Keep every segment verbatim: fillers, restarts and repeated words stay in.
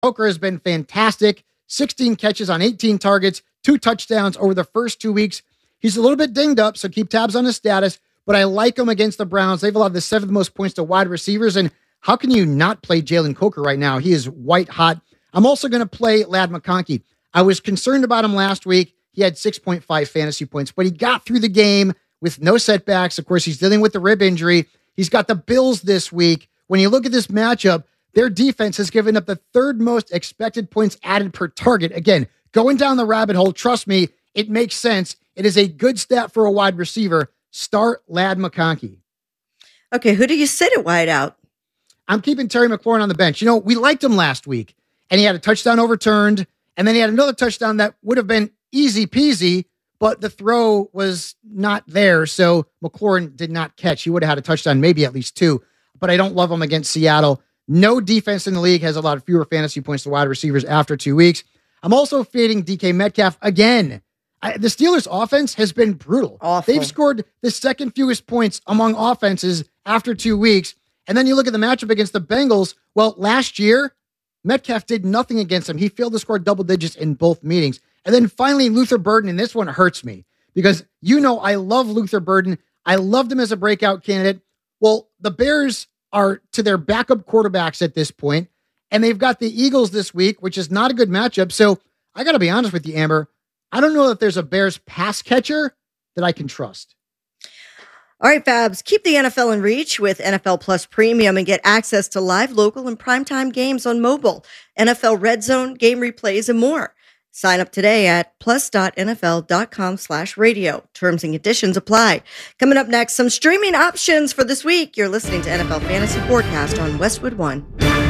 Coker has been fantastic. sixteen catches on eighteen targets, two touchdowns over the first two weeks. He's a little bit dinged up, so keep tabs on his status, but I like him against the Browns. They've allowed the seventh most points to wide receivers, and how can you not play Jalen Coker right now? He is white hot. I'm also going to play Ladd McConkey. I was concerned about him last week. He had six point five fantasy points, but he got through the game with no setbacks. Of course, he's dealing with the rib injury. He's got the Bills this week. When you look at this matchup, their defense has given up the third most expected points added per target. Again, going down the rabbit hole, trust me, it makes sense. It is a good stat for a wide receiver. Start Ladd McConkey. Okay, who do you sit at wide out? I'm keeping Terry McLaurin on the bench. You know, we liked him last week, and he had a touchdown overturned, and then he had another touchdown that would have been easy peasy, but the throw was not there, so McLaurin did not catch. He would have had a touchdown, maybe at least two, but I don't love him against Seattle. No defense in the league has allowed fewer fantasy points to wide receivers after two weeks. I'm also fading D K Metcalf again. I, the Steelers' offense has been brutal. Awful. They've scored the second fewest points among offenses after two weeks. And then you look at the matchup against the Bengals. Well, last year, Metcalf did nothing against them. He failed to score double digits in both meetings. And then finally, Luther Burden, and this one hurts me because you know I love Luther Burden. I loved him as a breakout candidate. Well, the Bears are to their backup quarterbacks at this point, and they've got the Eagles this week, which is not a good matchup. So I got to be honest with you, Amber. I don't know if there's a Bears pass catcher that I can trust. All right, Fabs, keep the N F L in reach with N F L Plus Premium and get access to live, local, and primetime games on mobile, N F L Red Zone, game replays, and more. Sign up today at plus.nfl.com slash radio. Terms and conditions apply. Coming up next, some streaming options for this week. You're listening to N F L Fantasy Forecast on Westwood One.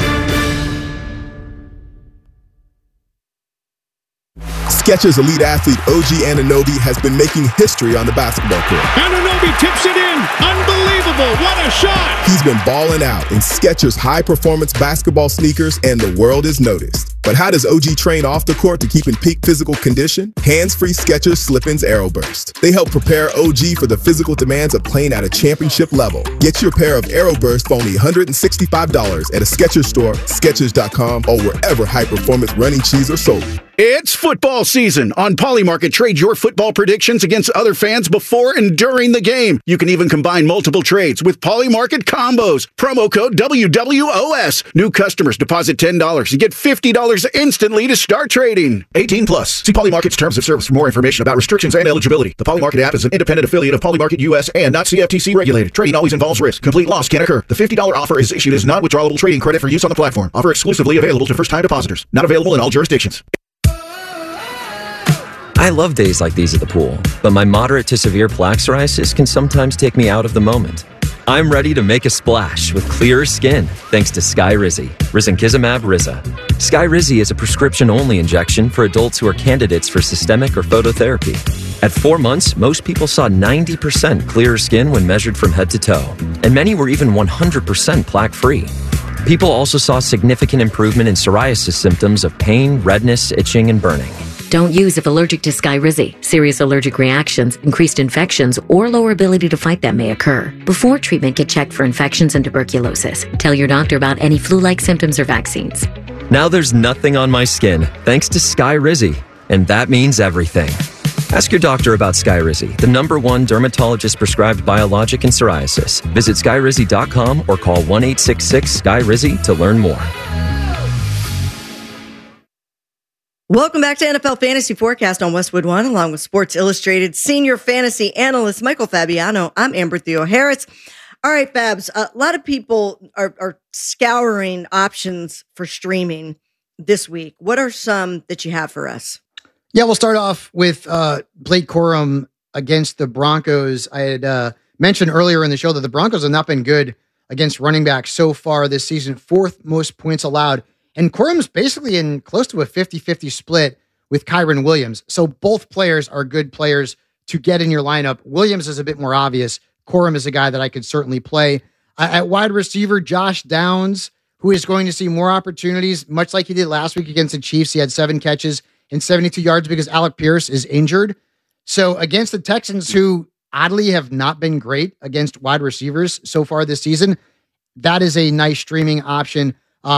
Skechers Elite Athlete O G Anunoby has been making history on the basketball court. Anunoby tips it in. Unbelievable. What a shot. He's been balling out in Skechers high-performance basketball sneakers, and the world is noticed. But how does O G train off the court to keep in peak physical condition? Hands-free Skechers Slip-ins Aeroburst. They help prepare O G for the physical demands of playing at a championship level. Get your pair of Aeroburst for only one hundred sixty-five dollars at a Skechers store, Skechers dot com, or wherever high-performance running shoes are sold. It's football season. On Polymarket, trade your football predictions against other fans before and during the game. You can even combine multiple trades with Polymarket combos. Promo code W W O S. New customers deposit ten dollars and get fifty dollars instantly to start trading. eighteen plus. See Polymarket's terms of service for more information about restrictions and eligibility. The Polymarket app is an independent affiliate of Polymarket U S and not C F T C regulated. Trading always involves risk. Complete loss can occur. The fifty dollars offer is issued as non-withdrawable trading credit for use on the platform. Offer exclusively available to first-time depositors. Not available in all jurisdictions. I love days like these at the pool, but my moderate to severe plaque psoriasis can sometimes take me out of the moment. I'm ready to make a splash with clearer skin thanks to Skyrizi, risankizumab Riza. Skyrizi is a prescription-only injection for adults who are candidates for systemic or phototherapy. At four months, most people saw ninety percent clearer skin when measured from head to toe, and many were even one hundred percent plaque-free. People also saw significant improvement in psoriasis symptoms of pain, redness, itching, and burning. Don't use if allergic to Skyrizi. Serious allergic reactions, increased infections, or lower ability to fight them may occur. Before treatment, get checked for infections and tuberculosis. Tell your doctor about any flu-like symptoms or vaccines. Now there's nothing on my skin thanks to Skyrizi, and that means everything. Ask your doctor about Skyrizi, the number one dermatologist-prescribed biologic in psoriasis. Visit skyrizi dot com or call one eight six six S K Y R I Z I to learn more. Welcome back to N F L Fantasy Forecast on Westwood One, along with Sports Illustrated senior fantasy analyst Michael Fabiano. I'm Amber Theo-Harris. All right, Fabs, a lot of people are, are scouring options for streaming this week. What are some that you have for us? Yeah, we'll start off with uh, Blake Corum against the Broncos. I had uh, mentioned earlier in the show that the Broncos have not been good against running backs so far this season, fourth most points allowed. And Corum's basically in close to a fifty-fifty split with Kyren Williams. So both players are good players to get in your lineup. Williams is a bit more obvious. Corum is a guy that I could certainly play. Uh, at wide receiver, Josh Downs, who is going to see more opportunities, much like he did last week against the Chiefs. He had seven catches and seventy-two yards because Alec Pierce is injured. So against the Texans, who oddly have not been great against wide receivers so far this season, that is a nice streaming option. Uh,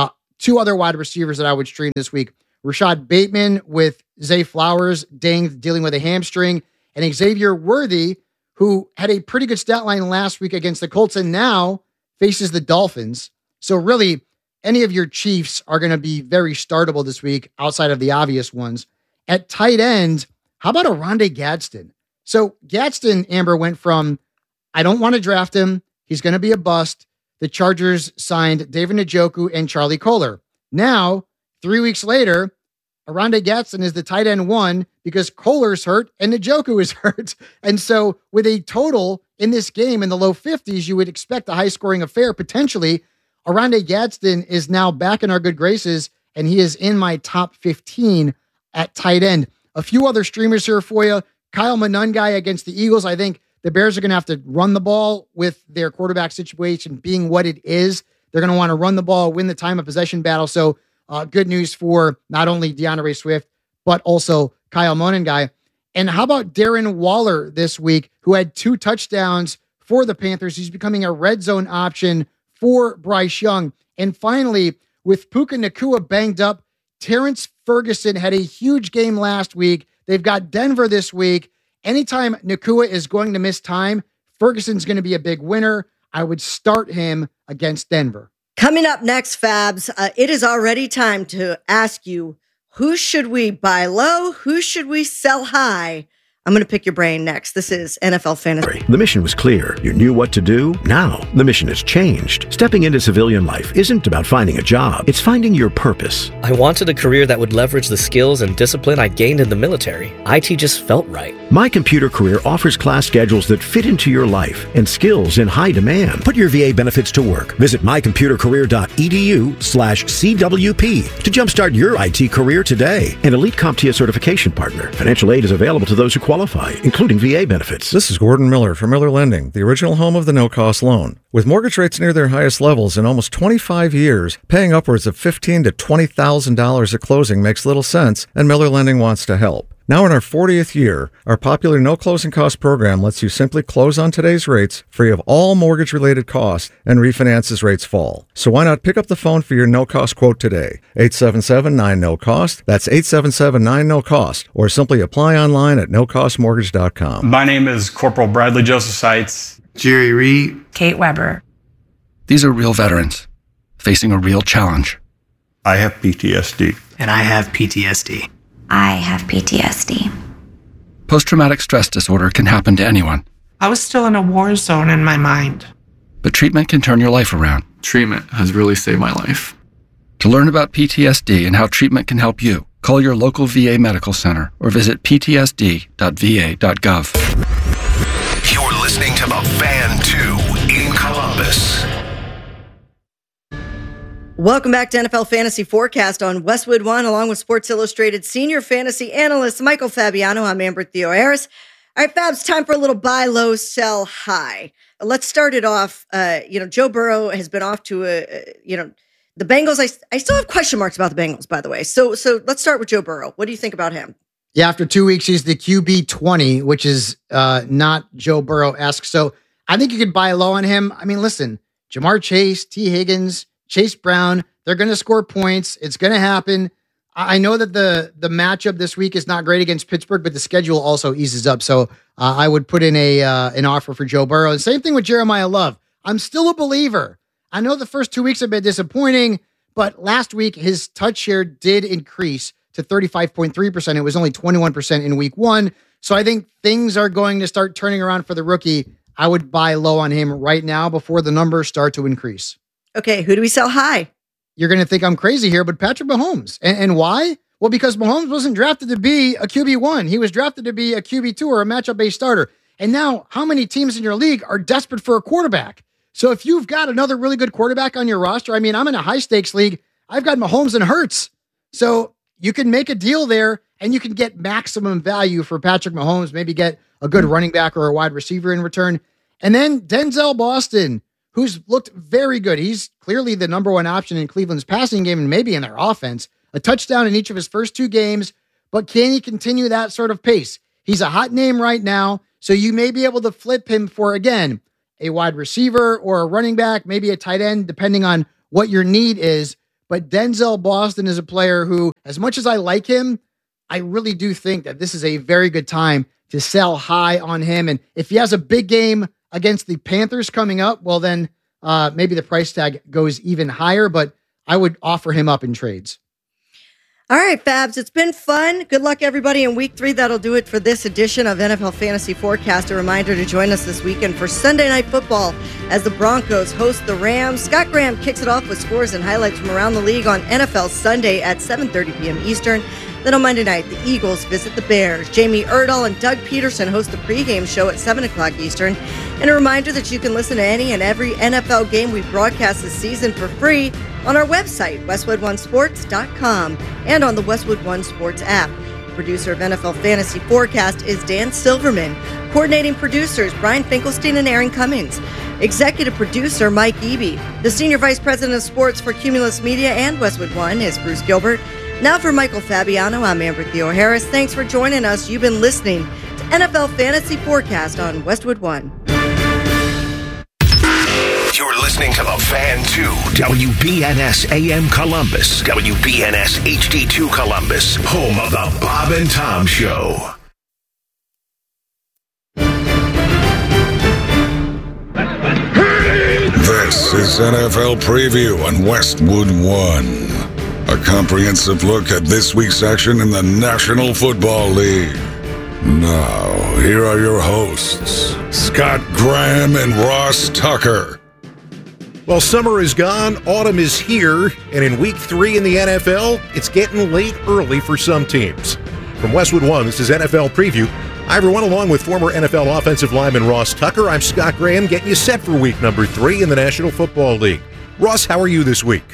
two other wide receivers that I would stream this week. Rashad Bateman with Zay Flowers dang, dealing with a hamstring, and Xavier Worthy, who had a pretty good stat line last week against the Colts and now faces the Dolphins. So really, any of your Chiefs are going to be very startable this week outside of the obvious ones. At tight end, how about Oronde Gadsden? So Gadsden, Amber, went from, I don't want to draft him, he's going to be a bust. The Chargers signed David Njoku and Charlie Kolar. Now, three weeks later, Oronde Gadsden is the tight end one because Kolar's hurt and Njoku is hurt. And so with a total in this game in the low fifties, you would expect a high-scoring affair potentially. Oronde Gadsden is now back in our good graces, and he is in my top fifteen at tight end. A few other streamers here for you. Kyle Monangai against the Eagles. I think the Bears are going to have to run the ball with their quarterback situation being what it is. They're going to want to run the ball, win the time of possession battle. So uh, good news for not only DeAndre Swift, but also Kyle Monangai. And how about Darren Waller this week, who had two touchdowns for the Panthers? He's becoming a red zone option for Bryce Young. And finally, with Puka Nacua banged up, Terrence Ferguson had a huge game last week. They've got Denver this week. Anytime Nacua is going to miss time, Ferguson's going to be a big winner. I would start him against Denver. Coming up next, Fabs, uh, it is already time to ask you, who should we buy low? Who should we sell high? I'm going to pick your brain next. This is N F L Fantasy. The mission was clear. You knew what to do. Now, the mission has changed. Stepping into civilian life isn't about finding a job. It's finding your purpose. I wanted a career that would leverage the skills and discipline I gained in the military. I T just felt right. My Computer Career offers class schedules that fit into your life and skills in high demand. Put your V A benefits to work. Visit mycomputercareer.edu slash CWP to jumpstart your I T career today. An elite CompTIA certification partner. Financial aid is available to those who qualify, including V A benefits. This is Gordon Miller from Miller Lending, the original home of the no-cost loan. With mortgage rates near their highest levels in almost twenty-five years, paying upwards of fifteen thousand to twenty thousand dollars at closing makes little sense, and Miller Lending wants to help. Now in our fortieth year, our popular no closing cost program lets you simply close on today's rates, free of all mortgage-related costs, and refinance as rates fall. So why not pick up the phone for your no-cost quote today? eight seven seven nine no cost. That's eight seven seven nine no cost. Or simply apply online at no cost mortgage dot com. My name is Corporal Bradley Joseph Seitz. Jerry Reed. Kate Weber. These are real veterans facing a real challenge. I have P T S D. And I have P T S D. I have P T S D. Post-traumatic stress disorder can happen to anyone. I was still in a war zone in my mind. But treatment can turn your life around. Treatment has really saved my life. To learn about P T S D and how treatment can help you, call your local V A medical center or visit p t s d dot v a dot gov. You're listening to The Fan two in Columbus. Welcome back to N F L Fantasy Forecast on Westwood One, along with Sports Illustrated senior fantasy analyst Michael Fabiano. I'm Amber Theoharis. All right, Fabs, time for a little buy low, sell high. Let's start it off. Uh, you know, Joe Burrow has been off to a, a you know, the Bengals. I, I still have question marks about the Bengals, by the way. So, so let's start with Joe Burrow. What do you think about him? Yeah, after two weeks, he's the Q B twenty, which is uh, not Joe Burrow-esque. So I think you could buy low on him. I mean, listen, Jamar Chase, T. Higgins, Chase Brown, they're going to score points. It's going to happen. I know that the the matchup this week is not great against Pittsburgh, but the schedule also eases up. So uh, I would put in a uh, an offer for Joe Burrow. And same thing with Jeremiah Love. I'm still a believer. I know the first two weeks have been disappointing, but last week his touch share did increase to thirty-five point three percent. It was only twenty-one percent in week one. So I think things are going to start turning around for the rookie. I would buy low on him right now before the numbers start to increase. Okay, who do we sell high? You're going to think I'm crazy here, but Patrick Mahomes. And, and why? Well, because Mahomes wasn't drafted to be a Q B one. He was drafted to be a Q B two or a matchup-based starter. And now, how many teams in your league are desperate for a quarterback? So if you've got another really good quarterback on your roster, I mean, I'm in a high-stakes league. I've got Mahomes and Hurts. So you can make a deal there, and you can get maximum value for Patrick Mahomes, maybe get a good running back or a wide receiver in return. And then Denzel Boston, who's looked very good. He's clearly the number one option in Cleveland's passing game and maybe in their offense. A touchdown in each of his first two games, but can he continue that sort of pace? He's a hot name right now, so you may be able to flip him for, again, a wide receiver or a running back, maybe a tight end, depending on what your need is. But Denzel Boston is a player who, as much as I like him, I really do think that this is a very good time to sell high on him. And if he has a big game against the Panthers coming up, well, then uh, maybe the price tag goes even higher, but I would offer him up in trades. All right, Fabs, it's been fun. Good luck, everybody, in week three. That'll do it for this edition of N F L Fantasy Forecast. A reminder to join us this weekend for Sunday Night Football as the Broncos host the Rams. Scott Graham kicks it off with scores and highlights from around the league on N F L Sunday at seven thirty p.m. Eastern. Then on Monday night, the Eagles visit the Bears. Jamie Erdahl and Doug Peterson host the pregame show at seven o'clock Eastern. And a reminder that you can listen to any and every N F L game we broadcast this season for free on our website, westwood one sports dot com, and on the Westwood One Sports app. The producer of N F L Fantasy Forecast is Dan Silverman. Coordinating producers, Brian Finkelstein and Aaron Cummings. Executive producer, Mike Eby. The Senior Vice President of Sports for Cumulus Media and Westwood One is Bruce Gilbert. Now for Michael Fabiano, I'm Amber Theo Harris. Thanks for joining us. You've been listening to N F L Fantasy Forecast on Westwood One. You're listening to The Fan two, W B N S A M Columbus, W B N S H D two Columbus, home of The Bob and Tom Show. This is N F L Preview on Westwood One. A comprehensive look at this week's action in the National Football League. Now, here are your hosts, Scott Graham and Ross Tucker. Well, summer is gone, autumn is here, and in week three in the N F L, it's getting late early for some teams. From Westwood One, this is N F L Preview. Hi, everyone, along with former N F L offensive lineman Ross Tucker, I'm Scott Graham, getting you set for week number three in the National Football League. Ross, how are you this week?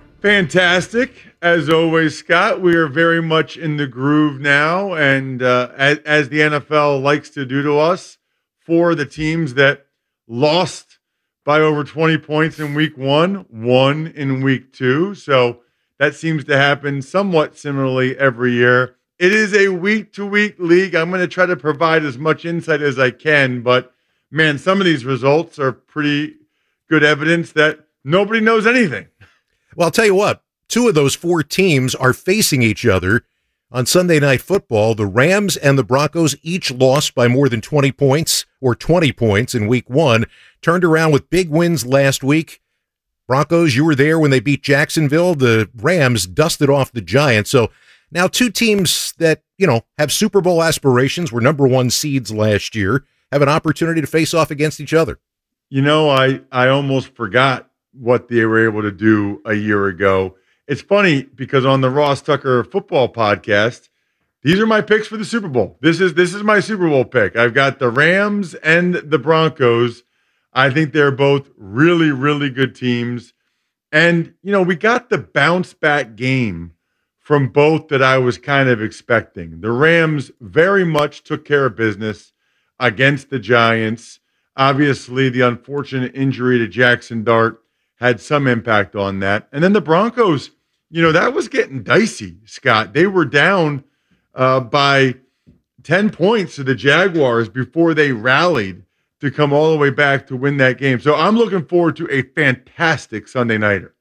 Fantastic. As always, Scott, we are very much in the groove now, and uh, as, as the N F L likes to do to us, for the teams that lost by over twenty points in week one, won in week two. So that seems to happen somewhat similarly every year. It is a week-to-week league. I'm going to try to provide as much insight as I can, but man, some of these results are pretty good evidence that nobody knows anything. Well, I'll tell you what, two of those four teams are facing each other on Sunday Night Football. The Rams and the Broncos each lost by more than twenty points or twenty points in week one, turned around with big wins last week. Broncos, you were there when they beat Jacksonville. The Rams dusted off the Giants. So now two teams that, you know, have Super Bowl aspirations, were number one seeds last year, have an opportunity to face off against each other. You know, I, I almost forgot what they were able to do a year ago. It's funny because on the Ross Tucker Football Podcast, these are my picks for the Super Bowl. This is this is my Super Bowl pick. I've got the Rams and the Broncos. I think they're both really, really good teams. And, you know, we got the bounce back game from both that I was kind of expecting. The Rams very much took care of business against the Giants. Obviously, the unfortunate injury to Jackson Dart had some impact on that. And then the Broncos, you know, that was getting dicey, Scott. They were down uh, by ten points to the Jaguars before they rallied to come all the way back to win that game. So I'm looking forward to a fantastic Sunday nighter.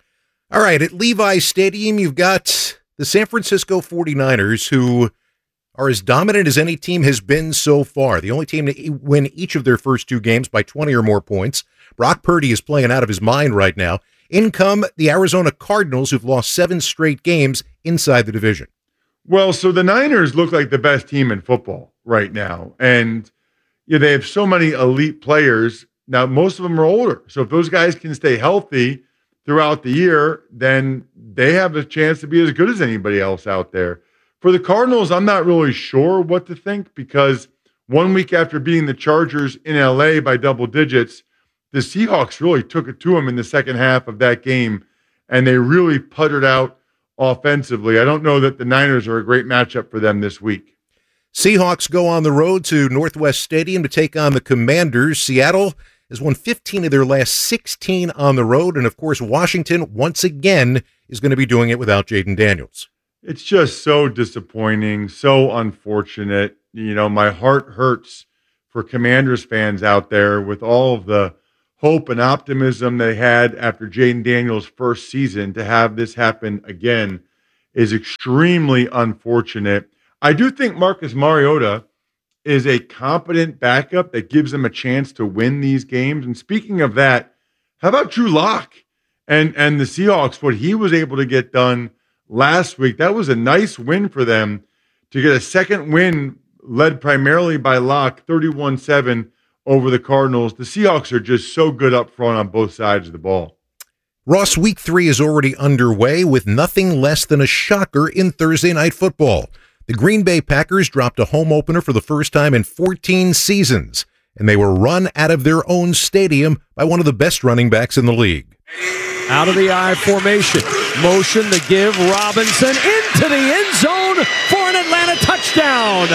All right, at Levi's Stadium, you've got the San Francisco forty-niners, who are as dominant as any team has been so far. The only team to win each of their first two games by twenty or more points. Brock Purdy is playing out of his mind right now. In come the Arizona Cardinals, who've lost seven straight games inside the division. Well, so the Niners look like the best team in football right now. And you know, they have so many elite players. Now, most of them are older. So if those guys can stay healthy throughout the year, then they have a chance to be as good as anybody else out there. For the Cardinals, I'm not really sure what to think, because one week after beating the Chargers in L A by double digits, the Seahawks really took it to them in the second half of that game, and they really puttered out offensively. I don't know that the Niners are a great matchup for them this week. Seahawks go on the road to Northwest Stadium to take on the Commanders. Seattle has won fifteen of their last sixteen on the road, and of course, Washington once again is going to be doing it without Jaden Daniels. It's just so disappointing, so unfortunate. You know, my heart hurts for Commanders fans out there with all of the hope and optimism they had after Jaden Daniels' first season, to have this happen again is extremely unfortunate. I do think Marcus Mariota is a competent backup that gives them a chance to win these games. And speaking of that, how about Drew Lock and, and the Seahawks, what he was able to get done last week? That was a nice win for them to get a second win led primarily by Lock, thirty-one seven over the Cardinals. The Seahawks are just so good up front on both sides of the ball. Ross, week three is already underway with nothing less than a shocker in Thursday Night Football. The Green Bay Packers dropped a home opener for the first time in fourteen seasons, and they were run out of their own stadium by one of the best running backs in the league. Out of the I formation, motion to give Robinson into the end zone for an Atlanta touchdown.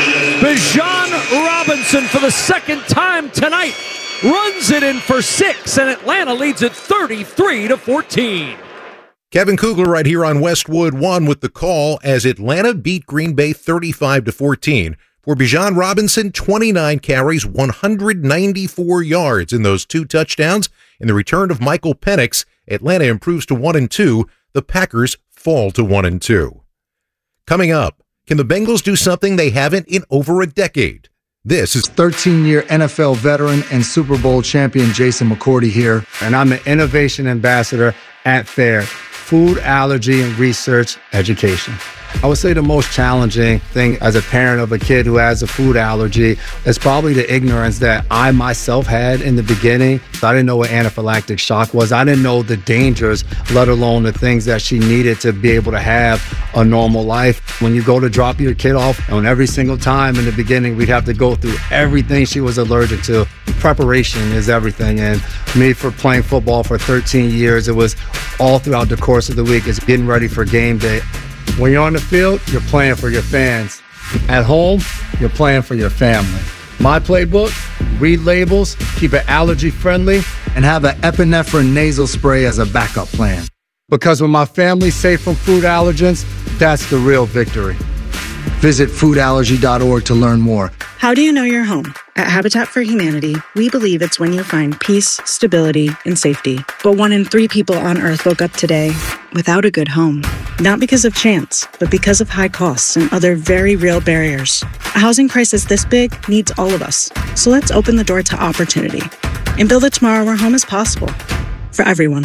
Bijan Robinson, for the second time tonight, runs it in for six, and Atlanta leads it thirty-three to fourteen. Kevin Kugler right here on Westwood One with the call as Atlanta beat Green Bay thirty-five to fourteen. For Bijan Robinson, twenty-nine carries, one hundred ninety-four yards in those two touchdowns. In the return of Michael Penix, Atlanta improves to one and two. The Packers fall to one and two. Coming up, can the Bengals do something they haven't in over a decade? This is thirteen-year N F L veteran and Super Bowl champion Jason McCourty here, and I'm the Innovation Ambassador at FAIR, Food Allergy and Research Education. I would say the most challenging thing as a parent of a kid who has a food allergy is probably the ignorance that I myself had in the beginning. I didn't know what anaphylactic shock was. I didn't know the dangers, let alone the things that she needed to be able to have a normal life. When you go to drop your kid off, and every single time in the beginning, we'd have to go through everything she was allergic to. Preparation is everything. And me, for playing football for thirteen years, it was all throughout the course of the week. It's getting ready for game day. When you're on the field, you're playing for your fans. At home, you're playing for your family. My playbook, read labels, keep it allergy friendly, and have an epinephrine nasal spray as a backup plan. Because when my family's safe from food allergens, that's the real victory. Visit food allergy dot org to learn more. How do you know you're home? At Habitat for Humanity, we believe it's when you find peace, stability, and safety. But one in three people on Earth woke up today without a good home. Not because of chance, but because of high costs and other very real barriers. A housing crisis this big needs all of us. So let's open the door to opportunity and build a tomorrow where home is possible for everyone.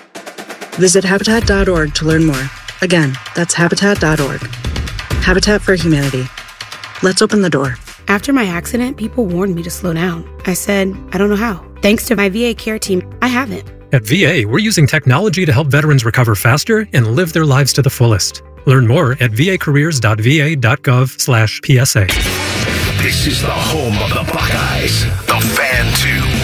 Visit habitat dot org to learn more. Again, that's habitat dot org. Habitat for Humanity. Let's open the door. After my accident, people warned me to slow down. I said, I don't know how. Thanks to my V A care team, I haven't. At V A, we're using technology to help veterans recover faster and live their lives to the fullest. Learn more at v a careers dot v a dot gov slash P S A. This is the home of the Buckeyes, the Fan two.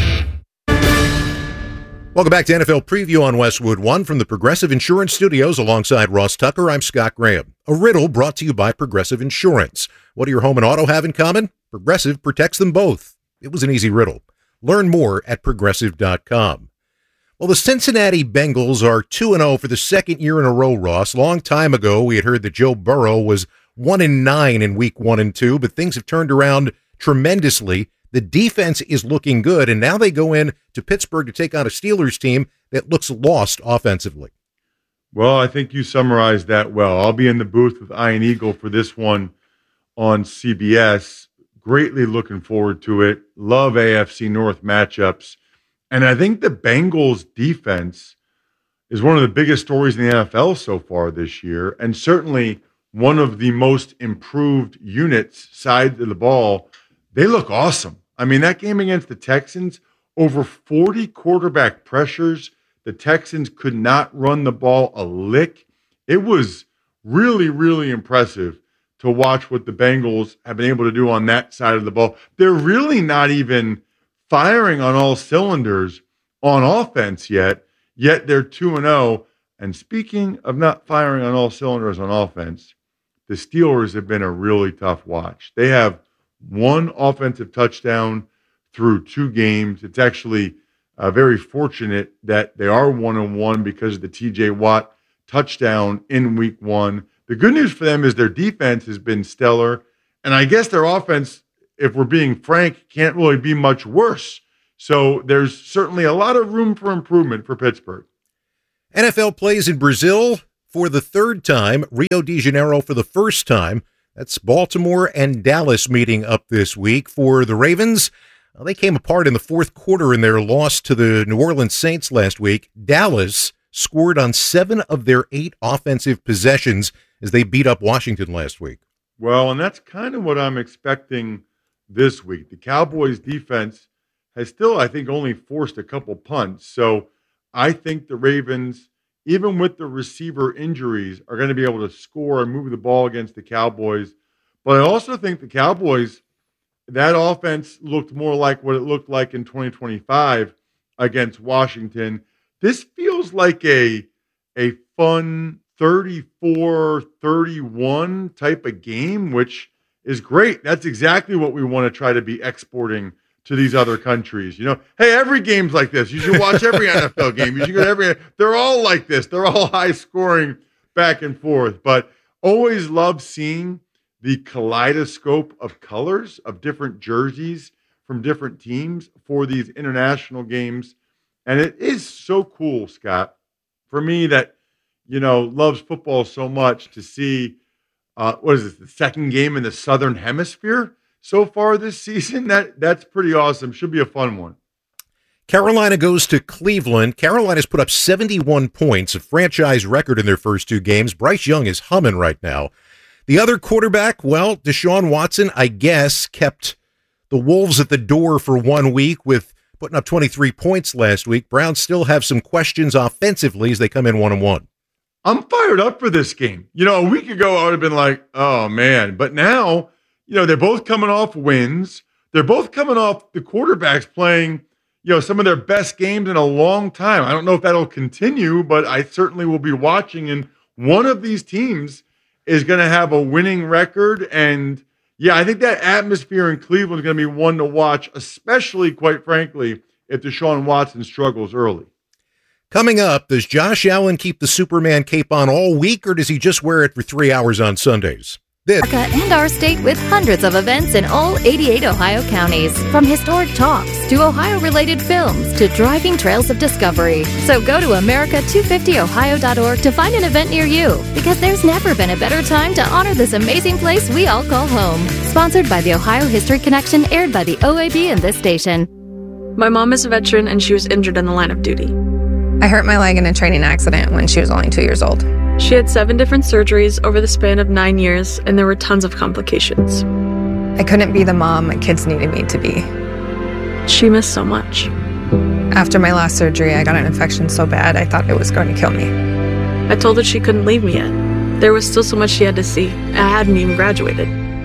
Welcome back to N F L Preview on Westwood One from the Progressive Insurance Studios alongside Ross Tucker. I'm Scott Graham. A riddle brought to you by Progressive Insurance. What do your home and auto have in common? Progressive protects them both. It was an easy riddle. Learn more at progressive dot com. Well, the Cincinnati Bengals are two and oh for the second year in a row, Ross. Long time ago, we had heard that Joe Burrow was one and nine in week one and two, but things have turned around tremendously. The defense is looking good, and now they go in to Pittsburgh to take on a Steelers team that looks lost offensively. Well, I think you summarized that well. I'll be in the booth with Ian Eagle for this one on C B S. Greatly looking forward to it. Love A F C North matchups. And I think the Bengals defense is one of the biggest stories in the N F L so far this year, and certainly one of the most improved units side of the ball. They look awesome. I mean, that game against the Texans, over forty quarterback pressures. The Texans could not run the ball a lick. It was really, really impressive to watch what the Bengals have been able to do on that side of the ball. They're really not even firing on all cylinders on offense yet, yet they're two and oh. And speaking of not firing on all cylinders on offense, the Steelers have been a really tough watch. They have one offensive touchdown through two games. It's actually uh, very fortunate that they are one and one because of the T J Watt touchdown in week one. The good news for them is their defense has been stellar, and I guess their offense, if we're being frank, can't really be much worse. So there's certainly a lot of room for improvement for Pittsburgh. N F L plays in Brazil for the third time, Rio de Janeiro for the first time. That's Baltimore and Dallas meeting up this week. For the Ravens, well, they came apart in the fourth quarter in their loss to the New Orleans Saints last week. Dallas scored on seven of their eight offensive possessions as they beat up Washington last week. Well, and that's kind of what I'm expecting this week. The Cowboys defense has still, I think, only forced a couple punts. So I think the Ravens, even with the receiver injuries, are going to be able to score and move the ball against the Cowboys. But I also think the Cowboys, that offense looked more like what it looked like in twenty twenty-five against Washington. This feels like a, a fun thirty-four thirty-one type of game, which is great. That's exactly what we want to try to be exporting to these other countries. You know, hey, every game's like this. You should watch every N F L game. You should go to every. They're all like this. They're all high scoring back and forth. But always love seeing the kaleidoscope of colors of different jerseys from different teams for these international games. And it is so cool, Scott, for me that, you know, loves football so much to see, uh, what is this, the second game in the Southern Hemisphere so far this season? That That's pretty awesome. Should be a fun one. Carolina goes to Cleveland. Carolina's put up seventy-one points, a franchise record in their first two games. Bryce Young is humming right now. The other quarterback, well, Deshaun Watson, I guess, kept the Wolves at the door for one week with putting up twenty-three points last week. Browns still have some questions offensively as they come in one and one. I'm fired up for this game. You know, a week ago, I would have been like, oh, man. But now, you know, they're both coming off wins. They're both coming off the quarterbacks playing, you know, some of their best games in a long time. I don't know if that'll continue, but I certainly will be watching. And one of these teams is going to have a winning record. And, yeah, I think that atmosphere in Cleveland is going to be one to watch, especially, quite frankly, if Deshaun Watson struggles early. Coming up, does Josh Allen keep the Superman cape on all week, or does he just wear it for three hours on Sundays? This and our state with hundreds of events in all eighty-eight Ohio counties. From historic talks to Ohio-related films to driving trails of discovery. So go to America two fifty ohio dot org to find an event near you, because there's never been a better time to honor this amazing place we all call home. Sponsored by the Ohio History Connection, aired by the O A B and this station. My mom is a veteran and she was injured in the line of duty. I hurt my leg in a training accident when she was only two years old. She had seven different surgeries over the span of nine years, and there were tons of complications. I couldn't be the mom my kids needed me to be. She missed so much. After my last surgery, I got an infection so bad I thought it was going to kill me. I told her she couldn't leave me yet. There was still so much she had to see. I hadn't even graduated.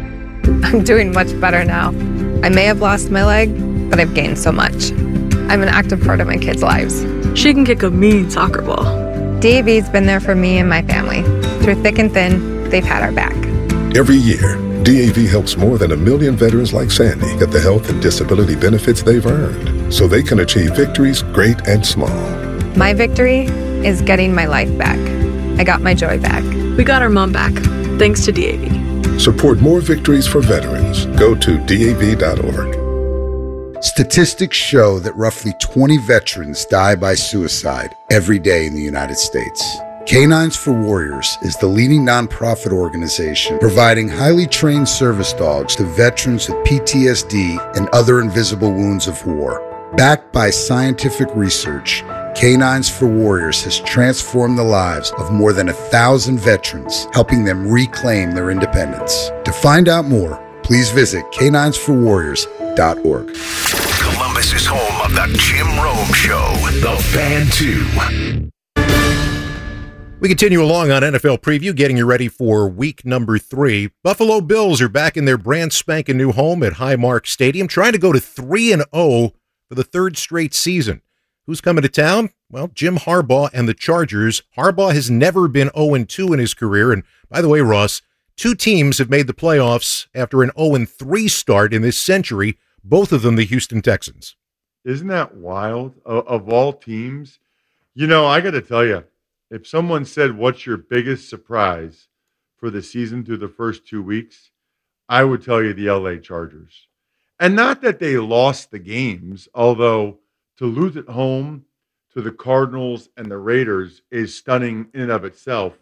I'm doing much better now. I may have lost my leg, but I've gained so much. I'm an active part of my kids' lives. She can kick a mean soccer ball. D A V's been there for me and my family. Through thick and thin, they've had our back. Every year, D A V helps more than a million veterans like Sandy get the health and disability benefits they've earned, so they can achieve victories great and small. My victory is getting my life back. I got my joy back. We got our mom back, thanks to D A V. Support more victories for veterans. Go to D A V dot org. Statistics show that roughly twenty veterans die by suicide every day in the United States. Canines for Warriors is the leading nonprofit organization providing highly trained service dogs to veterans with P T S D and other invisible wounds of war. Backed by scientific research, Canines for Warriors has transformed the lives of more than a thousand veterans, helping them reclaim their independence. To find out more, please visit canines for warriors dot org. Columbus is home of the Jim Rome Show, the Fan two. We continue along on N F L Preview, getting you ready for week number three. Buffalo Bills are back in their brand spanking new home at Highmark Stadium, trying to go to three and oh for the third straight season. Who's coming to town? Well, Jim Harbaugh and the Chargers. Harbaugh has never been oh and two in his career. And by the way, Ross, two teams have made the playoffs after an oh and three start in this century, both of them the Houston Texans. Isn't that wild? Of, of all teams, you know, I got to tell you, if someone said, what's your biggest surprise for the season through the first two weeks, I would tell you the L A Chargers. And not that they lost the games, although to lose at home to the Cardinals and the Raiders is stunning in and of itself.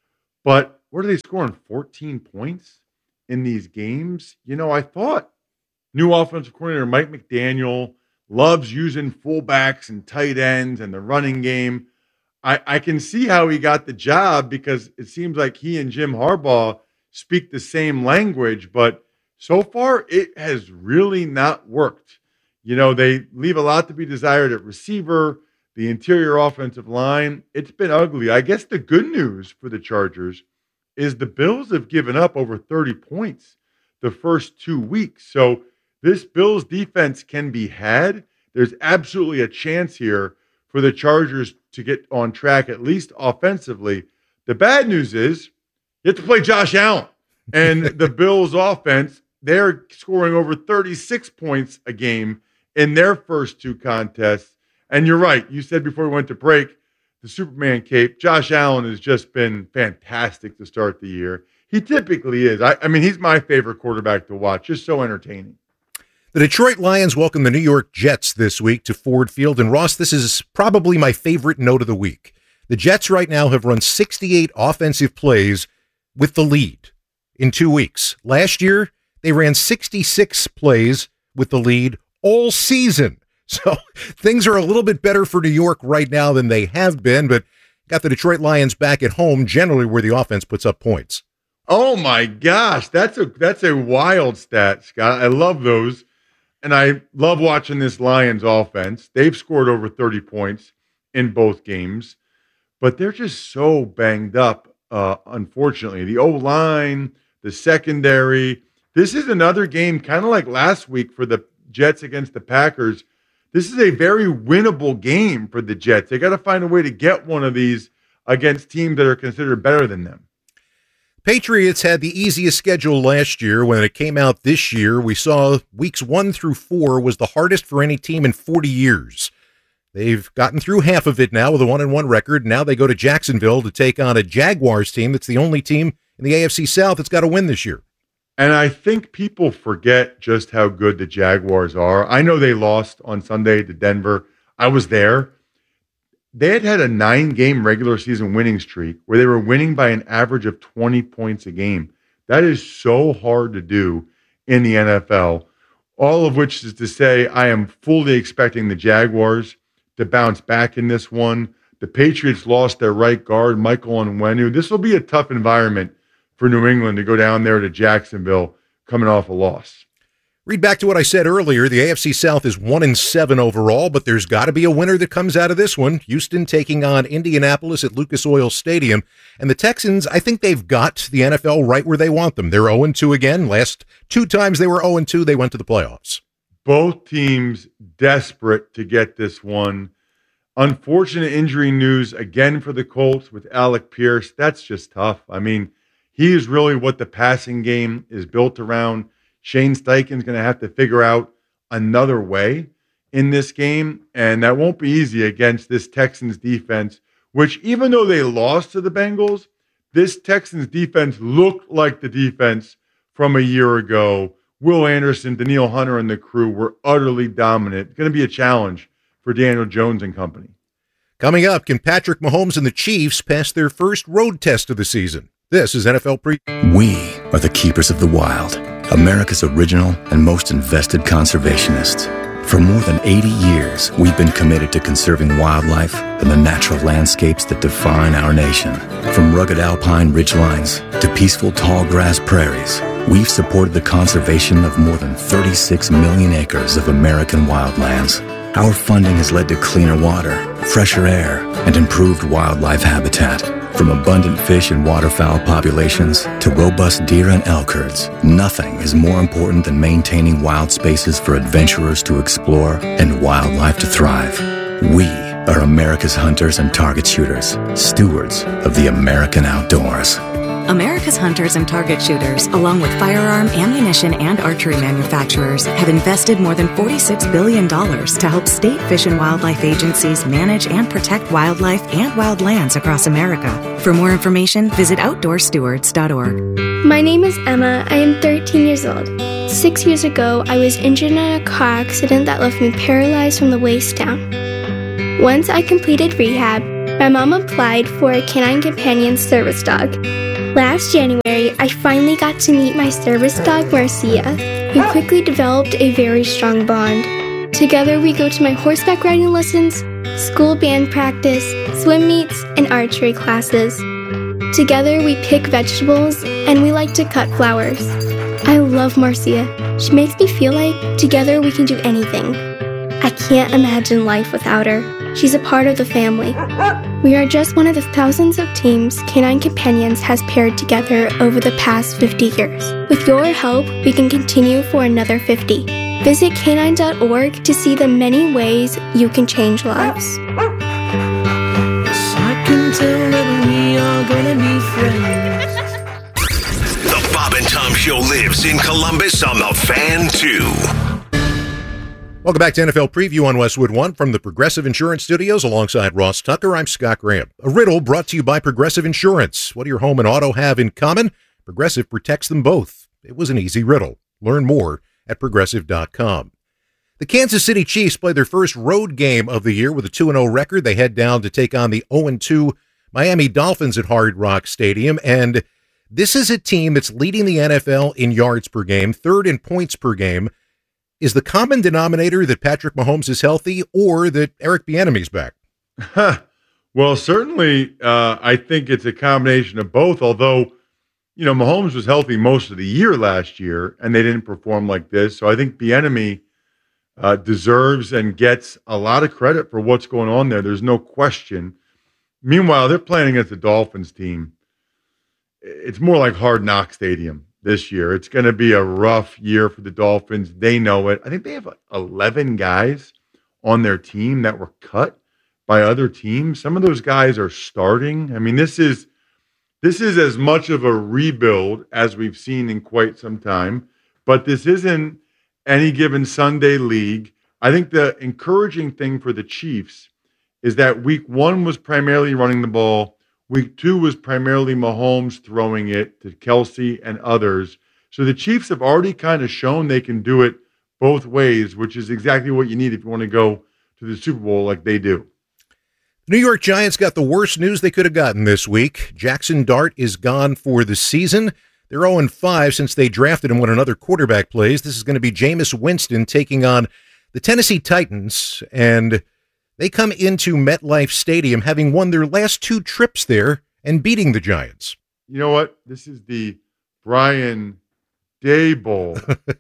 But what are they scoring? fourteen points in these games? You know, I thought new offensive coordinator Mike McDaniel loves using fullbacks and tight ends and the running game. I, I can see how he got the job because it seems like he and Jim Harbaugh speak the same language, but so far it has really not worked. You know, they leave a lot to be desired at receiver, the interior offensive line. It's been ugly. I guess the good news for the Chargers is the Bills have given up over thirty points the first two weeks. So this Bills defense can be had. There's absolutely a chance here for the Chargers to get on track, at least offensively. The bad news is you have to play Josh Allen. And the Bills offense, they're scoring over thirty-six points a game in their first two contests. And you're right. You said before we went to break, the Superman cape, Josh Allen has just been fantastic to start the year. He typically is. I, I mean, he's my favorite quarterback to watch. Just so entertaining. The Detroit Lions welcome the New York Jets this week to Ford Field. And Ross, this is probably my favorite note of the week. The Jets right now have run sixty-eight offensive plays with the lead in two weeks. Last year, they ran sixty-six plays with the lead all season. So things are a little bit better for New York right now than they have been, but got the Detroit Lions back at home, generally where the offense puts up points. Oh my gosh, that's a that's a wild stat, Scott. I love those. And I love watching this Lions offense. They've scored over thirty points in both games, but they're just so banged up, uh, unfortunately. The O-line, the secondary. This is another game, kind of like last week for the Jets against the Packers. This is a very winnable game for the Jets. They got to find a way to get one of these against teams that are considered better than them. Patriots had the easiest schedule last year. When it came out this year, we saw weeks one through four was the hardest for any team in forty years. They've gotten through half of it now with a one and one record. Now they go to Jacksonville to take on a Jaguars team that's the only team in the A F C South that's got to win this year. And I think people forget just how good the Jaguars are. I know they lost on Sunday to Denver. I was there. They had had a nine-game regular season winning streak where they were winning by an average of twenty points a game. That is so hard to do in the N F L, all of which is to say I am fully expecting the Jaguars to bounce back in this one. The Patriots lost their right guard, Michael Onwenu. This will be a tough environment for New England to go down there to Jacksonville coming off a loss. Read back to what I said earlier. The A F C South is one and seven overall, but there's got to be a winner that comes out of this one. Houston taking on Indianapolis at Lucas Oil Stadium. And the Texans, I think they've got the N F L right where they want them. They're oh and two again. Last two times they were oh and two, they went to the playoffs. Both teams desperate to get this one. Unfortunate injury news again for the Colts with Alec Pierce. That's just tough. I mean, he is really what the passing game is built around. Shane Steichen's going to have to figure out another way in this game, and that won't be easy against this Texans defense, which even though they lost to the Bengals, this Texans defense looked like the defense from a year ago. Will Anderson, Danielle Hunter, and the crew were utterly dominant. It's going to be a challenge for Daniel Jones and company. Coming up, can Patrick Mahomes and the Chiefs pass their first road test of the season? This is N F L Pre. We are the keepers of the wild, America's original and most invested conservationists. For more than eighty years, we've been committed to conserving wildlife and the natural landscapes that define our nation. From rugged alpine ridgelines to peaceful tall grass prairies, we've supported the conservation of more than thirty-six million acres of American wildlands. Our funding has led to cleaner water, fresher air, and improved wildlife habitat. From abundant fish and waterfowl populations to robust deer and elk herds, nothing is more important than maintaining wild spaces for adventurers to explore and wildlife to thrive. We are America's hunters and target shooters, stewards of the American outdoors. America's hunters and target shooters, along with firearm, ammunition, and archery manufacturers, have invested more than forty-six billion dollars to help state fish and wildlife agencies manage and protect wildlife and wildlands across America. For more information, visit outdoor stewards dot org. My name is Emma. I am thirteen years old. Six years ago, I was injured in a car accident that left me paralyzed from the waist down. Once I completed rehab, my mom applied for a Canine Companion service dog. Last January, I finally got to meet my service dog, Marcia. We quickly developed a very strong bond. Together, we go to my horseback riding lessons, school band practice, swim meets, and archery classes. Together, we pick vegetables, and we like to cut flowers. I love Marcia. She makes me feel like together we can do anything. I can't imagine life without her. She's a part of the family. We are just one of the thousands of teams Canine Companions has paired together over the past fifty years. With your help, we can continue for another fifty. Visit canine dot org to see the many ways you can change lives. I can tell that we are gonna be friends. The Bob and Tom Show lives in Columbus on the Fan two. Welcome back to N F L Preview on Westwood One from the Progressive Insurance Studios alongside Ross Tucker. I'm Scott Graham. A riddle brought to you by Progressive Insurance. What do your home and auto have in common? Progressive protects them both. It was an easy riddle. Learn more at progressive dot com. The Kansas City Chiefs play their first road game of the year with a two and oh record. They head down to take on the oh and two Miami Dolphins at Hard Rock Stadium. And this is a team that's leading the N F L in yards per game, third in points per game. Is the common denominator that Patrick Mahomes is healthy or that Eric Bieniemy's back? Well, certainly uh, I think it's a combination of both, although, you know, Mahomes was healthy most of the year last year, and they didn't perform like this. So I think Bieniemy uh, deserves and gets a lot of credit for what's going on there. There's no question. Meanwhile, they're playing against the Dolphins team. It's more like Hard Knock Stadium this year. It's going to be a rough year for the Dolphins. They know it. I think they have like eleven guys on their team that were cut by other teams. Some of those guys are starting. I mean, this is this is as much of a rebuild as we've seen in quite some time, but this isn't any given Sunday league. I think the encouraging thing for the Chiefs is that week one was primarily running the ball. Week two was primarily Mahomes throwing it to Kelsey and others. So the Chiefs have already kind of shown they can do it both ways, which is exactly what you need if you want to go to the Super Bowl like they do. The New York Giants got the worst news they could have gotten this week. Jackson Dart is gone for the season. They're oh and five since they drafted him when another quarterback plays. This is going to be Jameis Winston taking on the Tennessee Titans, and they come into MetLife Stadium having won their last two trips there and beating the Giants. You know what? This is the Brian Day Bowl.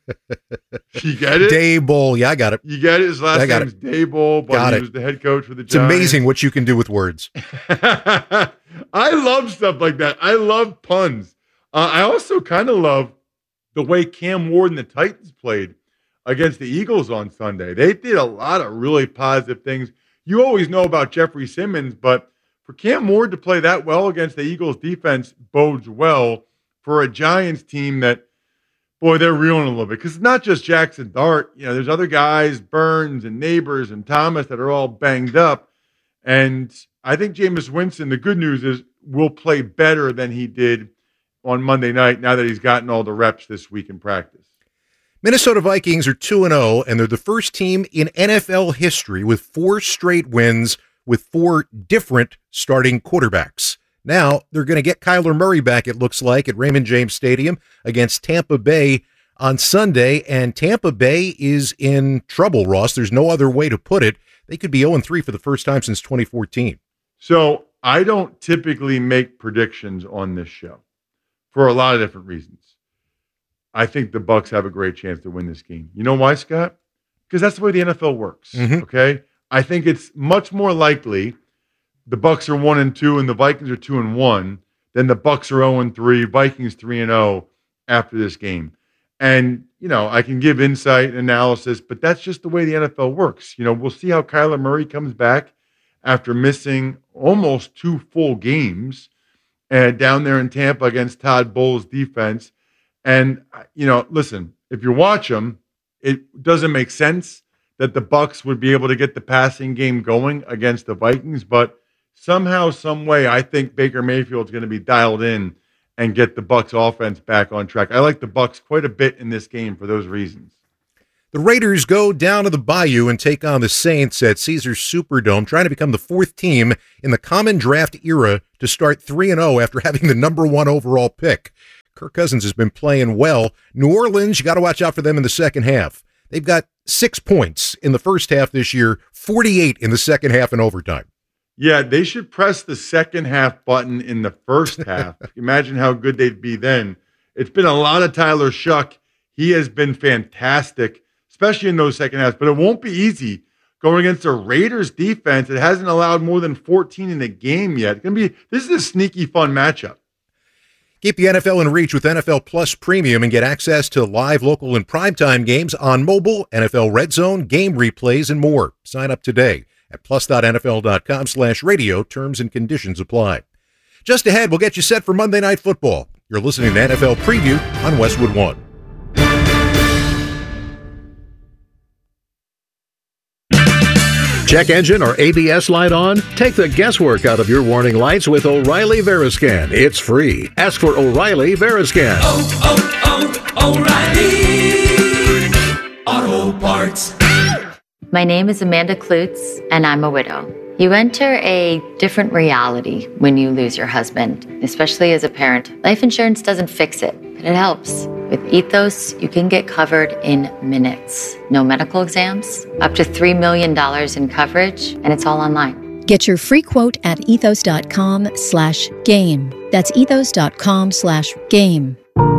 You get it? Day Bowl. Yeah, I got it. You get it? His last I got name's it. Day Bowl, but Got he it. was the head coach for the It's Giants. amazing what you can do with words. I love stuff like that. I love puns. Uh, I also kind of love the way Cam Ward and the Titans played against the Eagles on Sunday. They did a lot of really positive things. You always know about Jeffrey Simmons, but for Cam Ward to play that well against the Eagles defense bodes well for a Giants team that, boy, they're reeling a little bit. Because it's not just Jackson Dart. You know, there's other guys, Burns and Neighbors and Thomas, that are all banged up. And I think Jameis Winston, the good news is, will play better than he did on Monday night now that he's gotten all the reps this week in practice. Minnesota Vikings are two and oh, and they're the first team in N F L history with four straight wins with four different starting quarterbacks. Now, they're going to get Kyler Murray back, it looks like, at Raymond James Stadium against Tampa Bay on Sunday, and Tampa Bay is in trouble, Ross. There's no other way to put it. They could be oh and three for the first time since twenty fourteen. So I don't typically make predictions on this show for a lot of different reasons. I think the Bucs have a great chance to win this game. You know why, Scott? Because that's the way the N F L works. Mm-hmm. Okay, I think it's much more likely the Bucs are one and two and the Vikings are two and one than the Bucs are zero and three, Vikings three and zero after this game. And you know, I can give insight and analysis, but that's just the way the N F L works. You know, we'll see how Kyler Murray comes back after missing almost two full games and down there in Tampa against Todd Bowles' defense. And, you know, listen, if you watch them, it doesn't make sense that the Bucs would be able to get the passing game going against the Vikings. But somehow, some way, I think Baker Mayfield's going to be dialed in and get the Bucs offense back on track. I like the Bucs quite a bit in this game for those reasons. The Raiders go down to the Bayou and take on the Saints at Caesars Superdome, trying to become the fourth team in the common draft era to start three and oh after having the number one overall pick. Kirk Cousins has been playing well. New Orleans, you got to watch out for them in the second half. They've got six points in the first half this year, forty-eight in the second half in overtime. Yeah, they should press the second half button in the first half. Imagine how good they'd be then. It's been a lot of Tyler Shuck. He has been fantastic, especially in those second halves. But it won't be easy going against a Raiders defense that hasn't allowed more than fourteen in a game yet. It's gonna be this is a sneaky fun matchup. Keep the N F L in reach with N F L Plus Premium and get access to live, local, and primetime games on mobile, N F L Red Zone, game replays, and more. Sign up today at plus.nfl.com slash radio. Terms and conditions apply. Just ahead, we'll get you set for Monday Night Football. You're listening to N F L Preview on Westwood One. Check engine or A B S light on? Take the guesswork out of your warning lights with O'Reilly Veriscan. It's free. Ask for O'Reilly Veriscan. Oh, oh, oh, O'Reilly Auto Parts. My name is Amanda Klutz, and I'm a widow. You enter a different reality when you lose your husband, especially as a parent. Life insurance doesn't fix it, but it helps. With Ethos, you can get covered in minutes. No medical exams, up to three million dollars in coverage, and it's all online. Get your free quote at ethos.com slash game. That's ethos.com slash game.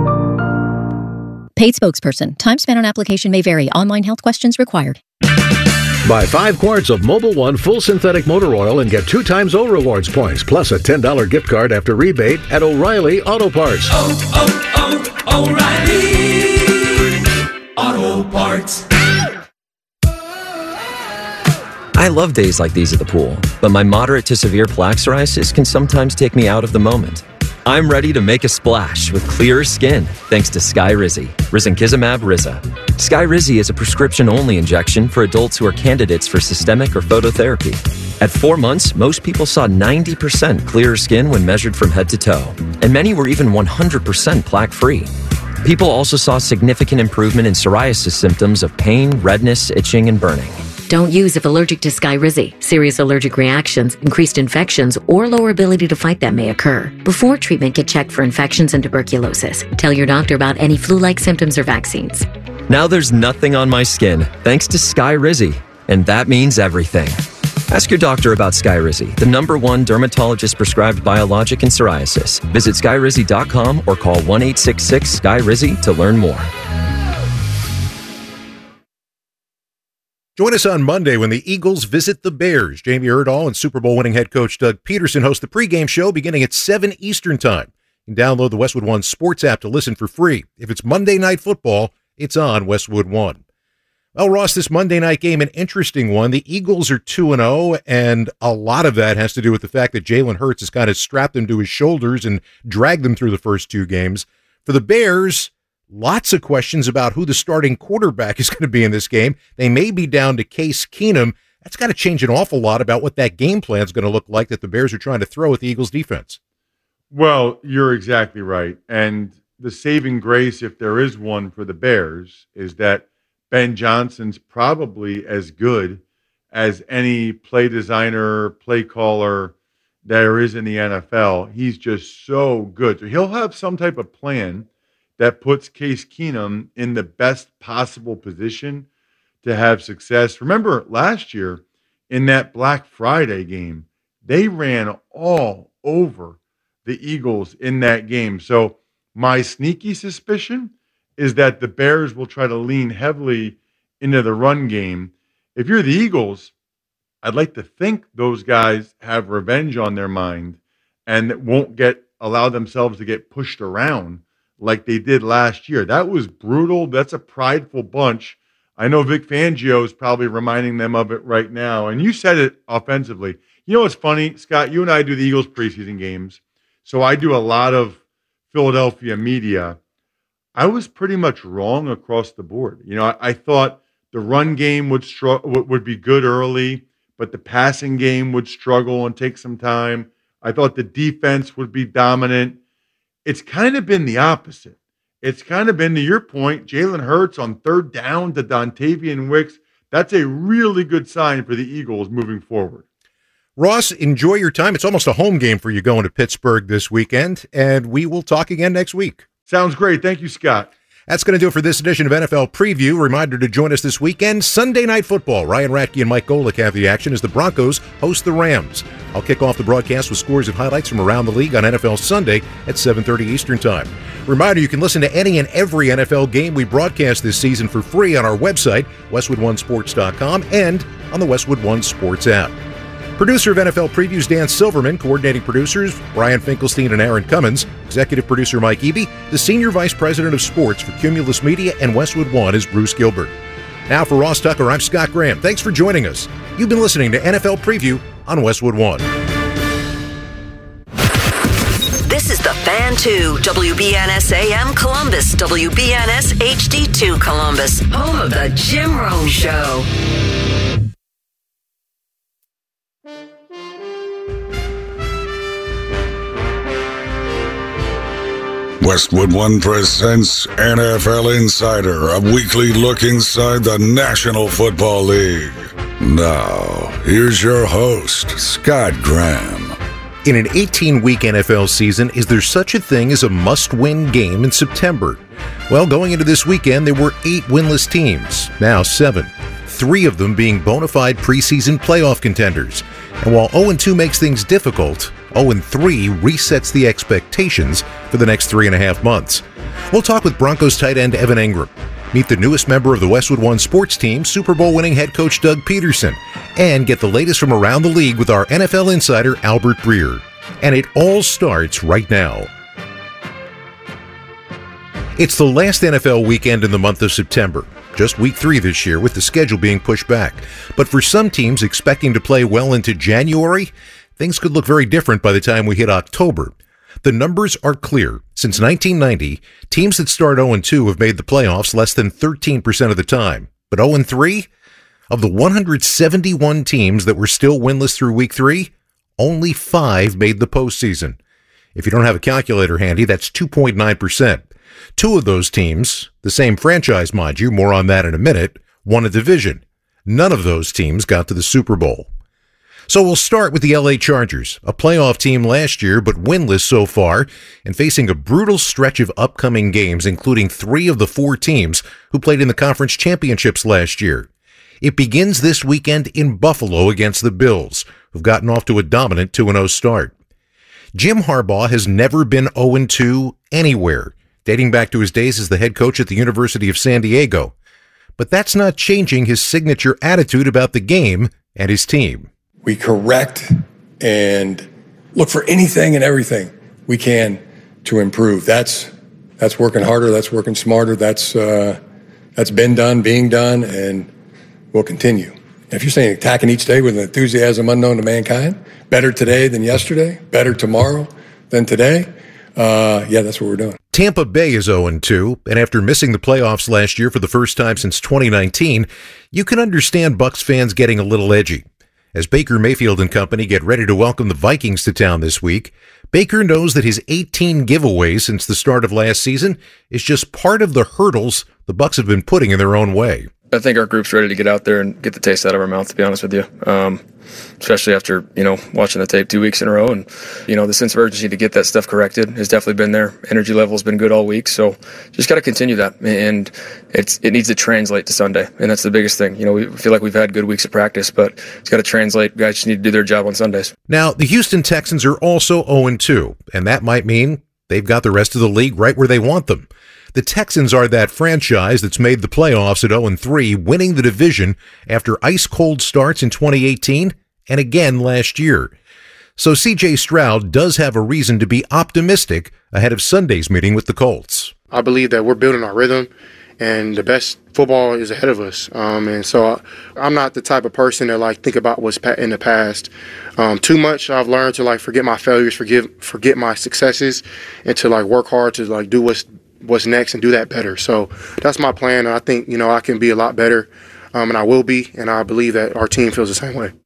Paid spokesperson. Time spent on application may vary. Online health questions required. Buy five quarts of Mobil One full synthetic motor oil and get two times O Rewards points, plus a ten dollars gift card after rebate at O'Reilly Auto Parts. Oh, oh, oh, O'Reilly Auto Parts. I love days like these at the pool, but my moderate to severe plaque psoriasis can sometimes take me out of the moment. I'm ready to make a splash with clearer skin thanks to Skyrizi, risankizumab Riza. Skyrizi is a prescription-only injection for adults who are candidates for systemic or phototherapy. At four months, most people saw ninety percent clearer skin when measured from head to toe, and many were even one hundred percent plaque-free. People also saw significant improvement in psoriasis symptoms of pain, redness, itching, and burning. Don't use if allergic to Skyrizi. Serious allergic reactions, increased infections, or lower ability to fight them may occur. Before treatment, get checked for infections and tuberculosis. Tell your doctor about any flu-like symptoms or vaccines. Now there's nothing on my skin thanks to Skyrizi, and that means everything. Ask your doctor about Skyrizi, the number one dermatologist-prescribed biologic in psoriasis. Visit skyrizi dot com or call one eight six six Sky Rizi to learn more. Join us on Monday when the Eagles visit the Bears. Jamie Erdahl and Super Bowl winning head coach Doug Peterson host the pregame show beginning at seven Eastern Time. You can download the Westwood One sports app to listen for free. If it's Monday Night Football, it's on Westwood One. Well, Ross, this Monday night game, an interesting one. The Eagles are two and oh, and a lot of that has to do with the fact that Jalen Hurts has kind of strapped them to his shoulders and dragged them through the first two games. For the Bears, lots of questions about who the starting quarterback is going to be in this game. They may be down to Case Keenum. That's got to change an awful lot about what that game plan is going to look like that the Bears are trying to throw at the Eagles defense. Well, you're exactly right. And the saving grace, if there is one for the Bears, is that Ben Johnson's probably as good as any play designer, play caller there is in the N F L. He's just so good. So he'll have some type of plan that puts Case Keenum in the best possible position to have success. Remember last year in that Black Friday game, they ran all over the Eagles in that game. So my sneaky suspicion is that the Bears will try to lean heavily into the run game. If you're the Eagles, I'd like to think those guys have revenge on their mind and won't get allow themselves to get pushed around like they did last year. That was brutal. That's a prideful bunch. I know Vic Fangio is probably reminding them of it right now. And you said it offensively. You know what's funny, Scott? You and I do the Eagles preseason games. So I do a lot of Philadelphia media. I was pretty much wrong across the board. You know, I, I thought the run game would str- would be good early, but the passing game would struggle and take some time. I thought the defense would be dominant. it's kind of been the opposite. It's kind of been, to your point, Jalen Hurts on third down to Dontavian Wicks. That's a really good sign for the Eagles moving forward. Ross, enjoy your time. It's almost a home game for you going to Pittsburgh this weekend, and we will talk again next week. Sounds great. Thank you, Scott. That's going to do it for this edition of N F L Preview. Reminder to join us this weekend, Sunday Night Football. Ryan Ratke and Mike Golick have the action as the Broncos host the Rams. I'll kick off the broadcast with scores and highlights from around the league on N F L Sunday at seven thirty Eastern Time. Reminder, you can listen to any and every N F L game we broadcast this season for free on our website, westwood one sports dot com, and on the Westwood One Sports app. Producer of N F L Previews, Dan Silverman. Coordinating producers, Brian Finkelstein and Aaron Cummins. Executive producer, Mike Eby. The Senior Vice President of Sports for Cumulus Media and Westwood One is Bruce Gilbert. Now for Ross Tucker, I'm Scott Graham. Thanks for joining us. You've been listening to N F L Preview on Westwood One. This is the Fan two, W B N S A M Columbus, W B N S H D two Columbus, home of the Jim Rome Show. Westwood One presents N F L Insider, a weekly look inside the National Football League. Now, here's your host, Scott Graham. In an eighteen-week N F L season, is there such a thing as a must-win game in September? Well, going into this weekend, there were eight winless teams, now seven, three of them being bona fide preseason playoff contenders. And while oh and two makes things difficult, oh and three resets the expectations for the next three and a half months. We'll talk with Broncos tight end Evan Engram, meet the newest member of the Westwood One sports team, Super Bowl winning head coach Doug Peterson, and get the latest from around the league with our N F L insider Albert Breer. And it all starts right now. It's the last N F L weekend in the month of September. Just week three this year, with the schedule being pushed back. But for some teams expecting to play well into January, things could look very different by the time we hit October. The numbers are clear. Since nineteen ninety, teams that start oh and two have made the playoffs less than thirteen percent of the time. But oh and three? Of the one hundred seventy-one teams that were still winless through week three, only five made the postseason. If you don't have a calculator handy, that's two point nine percent. Two of those teams, the same franchise, mind you, more on that in a minute, won a division. None of those teams got to the Super Bowl. So we'll start with the L A Chargers, a playoff team last year but winless so far and facing a brutal stretch of upcoming games, including three of the four teams who played in the conference championships last year. It begins this weekend in Buffalo against the Bills, who've gotten off to a dominant two and oh start. Jim Harbaugh has never been oh and two anywhere, dating back to his days as the head coach at the University of San Diego. But that's not changing his signature attitude about the game and his team. We correct and look for anything and everything we can to improve. That's that's working harder. That's working smarter. That's uh, that's been done, being done, and will continue. If you're saying attacking each day with an enthusiasm unknown to mankind, better today than yesterday, better tomorrow than today, uh, yeah, that's what we're doing. Tampa Bay is oh and two, and after missing the playoffs last year for the first time since twenty nineteen, you can understand Bucs fans getting a little edgy. As Baker Mayfield and company get ready to welcome the Vikings to town this week, Baker knows that his eighteen giveaways since the start of last season is just part of the hurdles the Bucs have been putting in their own way. I think our group's ready to get out there and get the taste out of our mouth, to be honest with you. Um, especially after, you know, watching the tape two weeks in a row. And, you know, the sense of urgency to get that stuff corrected has definitely been there. Energy level has been good all week. So just got to continue that. And it's it needs to translate to Sunday. And that's the biggest thing. You know, we feel like we've had good weeks of practice, but it's got to translate. Guys just need to do their job on Sundays. Now, the Houston Texans are also oh and two, and that might mean they've got the rest of the league right where they want them. The Texans are that franchise that's made the playoffs at oh and three, winning the division after ice-cold starts in twenty eighteen and again last year. So C J Stroud does have a reason to be optimistic ahead of Sunday's meeting with the Colts. I believe that we're building our rhythm, and the best football is ahead of us. Um, and so I, I'm not the type of person that like think about what's in the past um, too much. I've learned to like forget my failures, forgive, forget my successes, and to like work hard to like do what's what's next and do that better. So that's my plan. And I think, you know, I can be a lot better, um, and I will be, and I believe that our team feels the same way.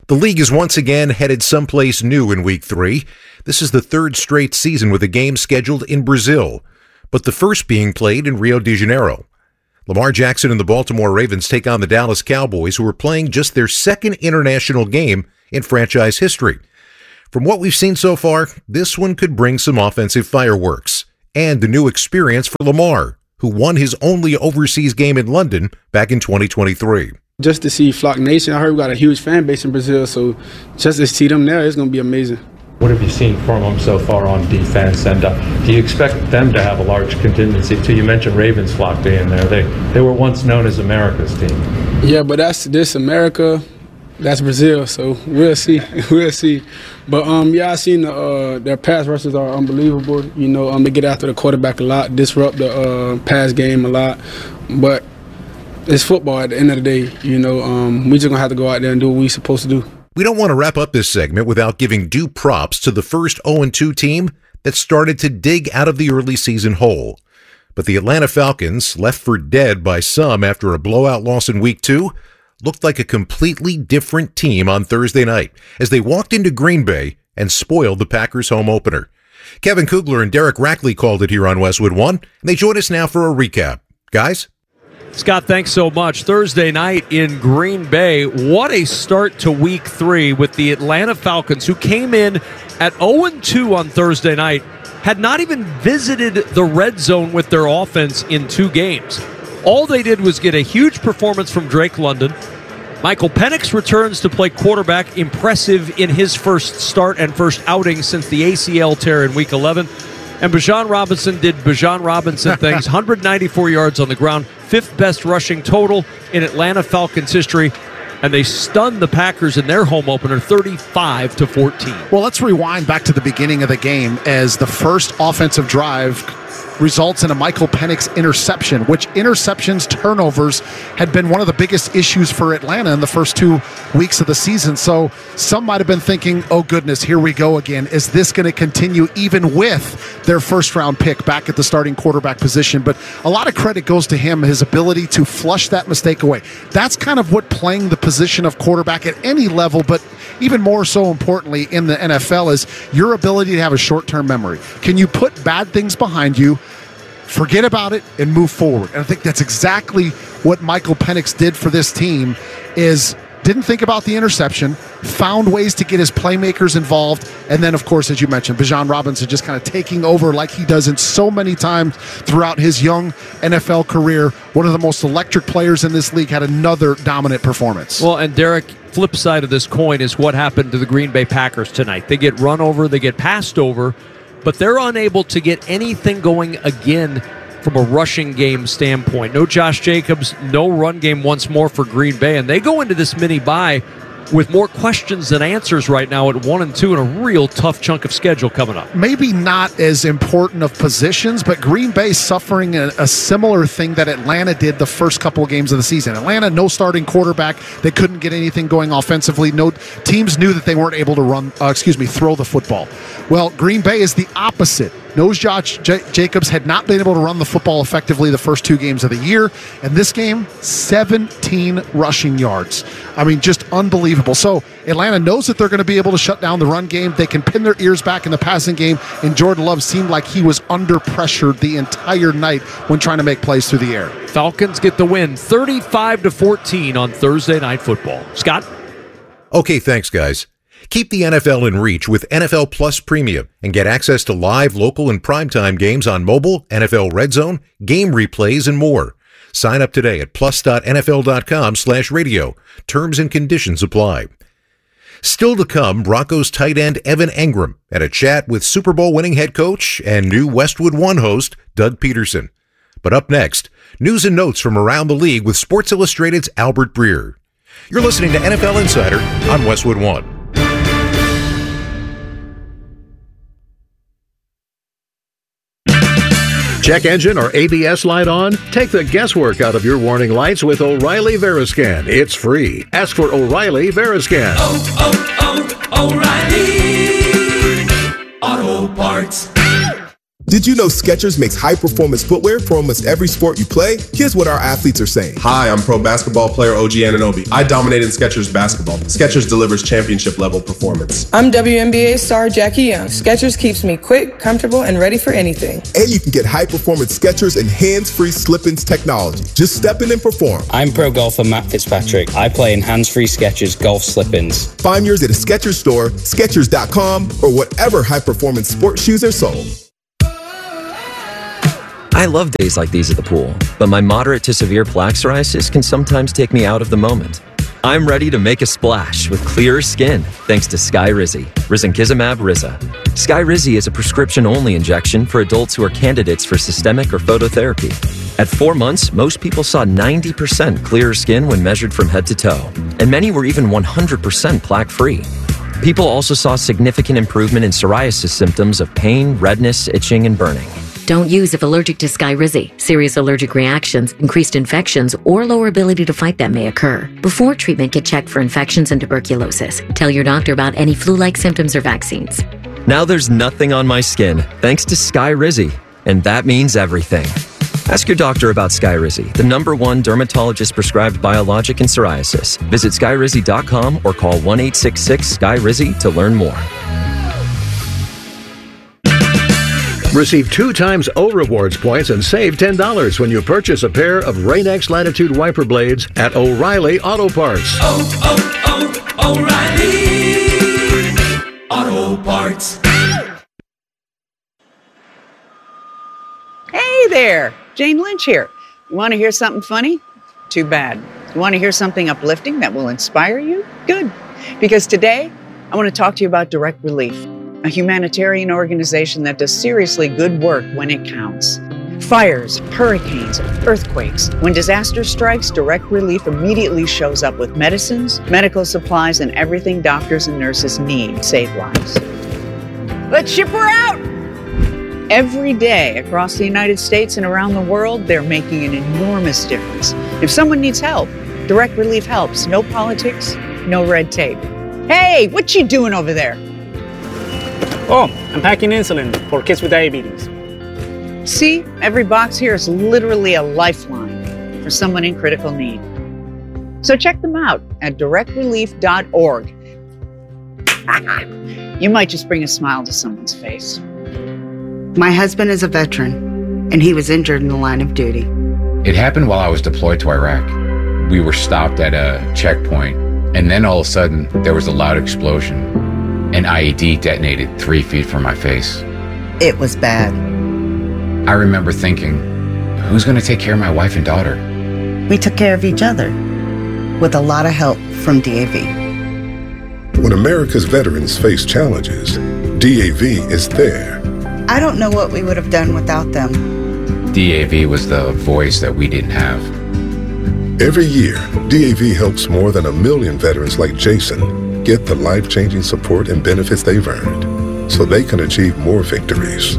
The league is once again headed someplace new in week three. This is the third straight season with a game scheduled in Brazil, but the first being played in Rio de Janeiro. Lamar Jackson and the Baltimore Ravens take on the Dallas Cowboys, who are playing just their second international game in franchise history. From what we've seen so far, this one could bring some offensive fireworks and a new experience for Lamar, who won his only overseas game in London back in twenty twenty-three. Just to see Flock Nation, I heard we got a huge fan base in Brazil, so just to see them there, it's going to be amazing. What have you seen from them so far on defense, and uh, do you expect them to have a large contingency too? You mentioned Ravens Flock being there. They they were once known as America's team. Yeah, but that's this America, that's Brazil, so we'll see, we'll see. But um, yeah, I seen the, uh, their pass rushes are unbelievable. You know, um, they get after the quarterback a lot, disrupt the uh, pass game a lot, but it's football at the end of the day. You know, um, we just gonna have to go out there and do what we're supposed to do. We don't want to wrap up this segment without giving due props to the first oh and two team that started to dig out of the early season hole. But the Atlanta Falcons, left for dead by some after a blowout loss in week two, looked like a completely different team on Thursday night as they walked into Green Bay and spoiled the Packers' home opener. Kevin Kugler and Derek Rackley called it here on Westwood One, and they join us now for a recap. Guys? Scott, thanks so much. Thursday night in Green Bay. What a start to week three with the Atlanta Falcons, who came in at oh and two on Thursday night, had not even visited the red zone with their offense in two games. All they did was get a huge performance from Drake London. Michael Penix returns to play quarterback, impressive in his first start and first outing since the A C L tear in week eleven. And Bijan Robinson did Bijan Robinson things, one hundred ninety-four yards on the ground, fifth best rushing total in Atlanta Falcons history, and they stunned the Packers in their home opener thirty-five to fourteen. Well, let's rewind back to the beginning of the game as the first offensive drive results in a Michael Penix interception, which interceptions, turnovers had been one of the biggest issues for Atlanta in the first two weeks of the season. So some might have been thinking, oh goodness, here we go again. Is this going to continue even with their first round pick back at the starting quarterback position? But a lot of credit goes to him, his ability to flush that mistake away. That's kind of what playing the position of quarterback at any level, but even more so importantly in the N F L, is your ability to have a short-term memory. Can you put bad things behind you, forget about it, and move forward? And I think that's exactly what Michael Penix did for this team, is didn't think about the interception, found ways to get his playmakers involved, and then, of course, as you mentioned, Bijan Robinson just kind of taking over like he does in so many times throughout his young N F L career. One of the most electric players in this league, had another dominant performance. Well, and Derek, flip side of this coin is what happened to the Green Bay Packers tonight. They get run over, they get passed over, but they're unable to get anything going again from a rushing game standpoint. No Josh Jacobs, no run game once more for Green Bay, and they go into this mini bye with more questions than answers right now at one and two, and a real tough chunk of schedule coming up. Maybe not as important of positions, but Green Bay suffering a, a similar thing that Atlanta did the first couple of games of the season. Atlanta, no starting quarterback. They couldn't get anything going offensively. No teams knew that they weren't able to run, uh, excuse me, throw the football. Well, Green Bay is the opposite. Knows Josh J- Jacobs had not been able to run the football effectively the first two games of the year. And this game, seventeen rushing yards. I mean, just unbelievable. So Atlanta knows that they're going to be able to shut down the run game. They can pin their ears back in the passing game. And Jordan Love seemed like he was under pressure the entire night when trying to make plays through the air. Falcons get the win, thirty-five to fourteen on Thursday Night Football. Scott? Okay, thanks, guys. Keep the N F L in reach with N F L Plus Premium and get access to live, local, and primetime games on mobile, N F L Red Zone, game replays, and more. Sign up today at plus.nfl.com slash radio. Terms and conditions apply. Still to come, Broncos tight end Evan Engram and a chat with Super Bowl winning head coach and new Westwood One host Doug Peterson. But up next, news and notes from around the league with Sports Illustrated's Albert Breer. You're listening to N F L Insider on Westwood One. Check engine or A B S light on? Take the guesswork out of your warning lights with O'Reilly Veriscan. It's free. Ask for O'Reilly Veriscan. Oh, oh, oh, O'Reilly Auto Parts. Did you know Skechers makes high-performance footwear for almost every sport you play? Here's what our athletes are saying. Hi, I'm pro basketball player O G Anunoby. I dominate in Skechers basketball. Skechers delivers championship-level performance. I'm W N B A star Jackie Young. Skechers keeps me quick, comfortable, and ready for anything. And you can get high-performance Skechers and hands-free slip-ins technology. Just step in and perform. I'm pro golfer Matt Fitzpatrick. I play in hands-free Skechers golf slip-ins. Find yours at a Skechers store, Skechers dot com, or whatever high-performance sports shoes are sold. I love days like these at the pool, but my moderate to severe plaque psoriasis can sometimes take me out of the moment. I'm ready to make a splash with clearer skin thanks to Skyrizi, risankizumab Riza. Skyrizi is a prescription-only injection for adults who are candidates for systemic or phototherapy. At four months, most people saw ninety percent clearer skin when measured from head to toe, and many were even one hundred percent plaque-free. People also saw significant improvement in psoriasis symptoms of pain, redness, itching, and burning. Don't use if allergic to Skyrizi. Serious allergic reactions, increased infections, or lower ability to fight them may occur. Before treatment, get checked for infections and tuberculosis. Tell your doctor about any flu-like symptoms or vaccines. Now there's nothing on my skin thanks to Skyrizi, and that means everything. Ask your doctor about Skyrizi, the number one dermatologist-prescribed biologic in psoriasis. Visit skyrizi dot com or call one eight six six S K Y R I Z I to learn more. Receive two times O Rewards points and save ten dollars when you purchase a pair of Rain-X Latitude wiper blades at O'Reilly Auto Parts. Oh, oh, oh, O'Reilly Auto Parts. Hey there, Jane Lynch here. You want to hear something funny? Too bad. You want to hear something uplifting that will inspire you? Good. Because today, I want to talk to you about Direct Relief, a humanitarian organization that does seriously good work when it counts. Fires, hurricanes, earthquakes. When disaster strikes, Direct Relief immediately shows up with medicines, medical supplies, and everything doctors and nurses need to save lives. Let's ship her out! Every day across the United States and around the world, they're making an enormous difference. If someone needs help, Direct Relief helps. No politics, no red tape. Hey, what you doing over there? Oh, I'm packing insulin for kids with diabetes. See, every box here is literally a lifeline for someone in critical need. So check them out at direct relief dot org. You might just bring a smile to someone's face. My husband is a veteran, and he was injured in the line of duty. It happened while I was deployed to Iraq. We were stopped at a checkpoint, and then all of a sudden, there was a loud explosion. An I E D detonated three feet from my face. It was bad. I remember thinking, who's going to take care of my wife and daughter? We took care of each other, with a lot of help from D A V. When America's veterans face challenges, D A V is there. I don't know what we would have done without them. D A V was the voice that we didn't have. Every year, D A V helps more than a million veterans like Jason get the life-changing support and benefits they've earned so they can achieve more victories.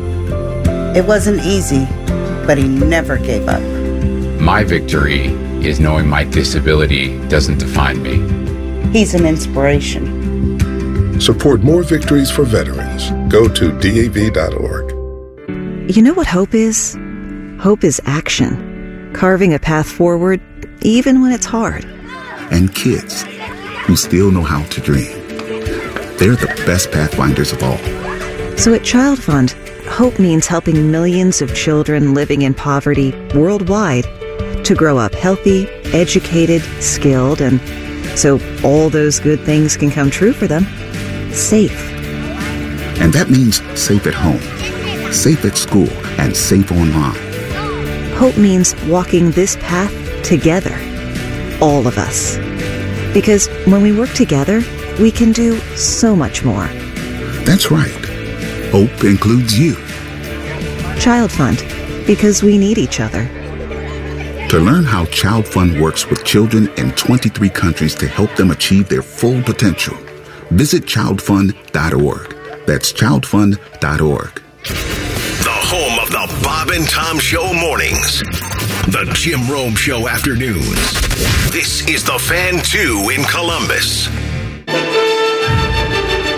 It wasn't easy, but he never gave up. My victory is knowing my disability doesn't define me. He's an inspiration. Support more victories for veterans. Go to D A V dot org. You know what hope is? Hope is action. Carving a path forward, even when it's hard. And kids who still know how to dream. They're the best pathfinders of all. So at Child Fund, hope means helping millions of children living in poverty worldwide to grow up healthy, educated, skilled, and so all those good things can come true for them. Safe. And that means safe at home, safe at school, and safe online. Hope means walking this path together. All of us. Because when we work together, we can do so much more. That's right. Hope includes you. Child Fund, because we need each other. To learn how Child Fund works with children in twenty-three countries to help them achieve their full potential, visit child fund dot org. That's child fund dot org. The home of the Bob and Tom Show mornings. The Jim Rome Show afternoons. This is the Fan two in Columbus.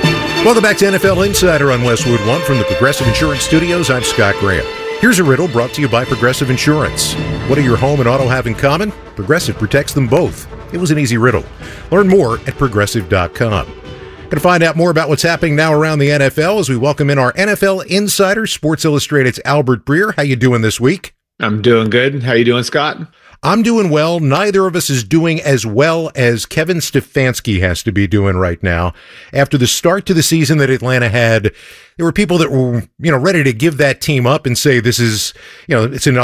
Welcome back to N F L Insider on Westwood One from the Progressive Insurance Studios. I'm Scott Graham. Here's a riddle brought to you by Progressive Insurance. What do your home and auto have in common? Progressive protects them both. It was an easy riddle. Learn more at progressive dot com. Going to find out more about what's happening now around the N F L as we welcome in our N F L Insider, Sports Illustrated's Albert Breer. How you doing this week? I'm doing good. How you doing, Scott? I'm doing well. Neither of us is doing as well as Kevin Stefanski has to be doing right now. After the start to the season that Atlanta had, there were people that were, you know, ready to give that team up and say this is, you know, it's an